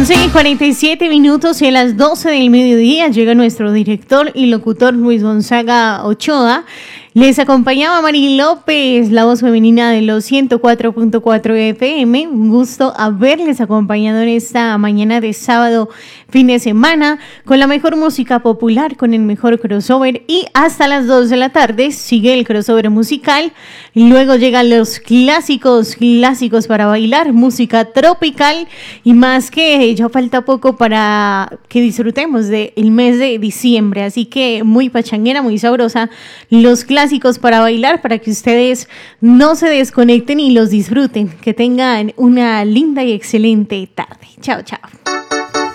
11:47 y a las 12 del mediodía llega nuestro director y locutor Luis Gonzaga Ochoa. Les acompañaba Mari López, la voz femenina de los 104.4 FM. Un gusto haberles acompañado en esta mañana de sábado, fin de semana, con la mejor música popular, con el mejor crossover. Y hasta las 2 de la tarde sigue el crossover musical. Luego llegan los clásicos para bailar, música tropical. Y más que ya falta poco para que disfrutemos del mes de diciembre. Así que muy pachanguera, muy sabrosa. Los clásicos para bailar, para que ustedes no se desconecten y los disfruten. Que tengan una linda y excelente tarde. Chao, chao.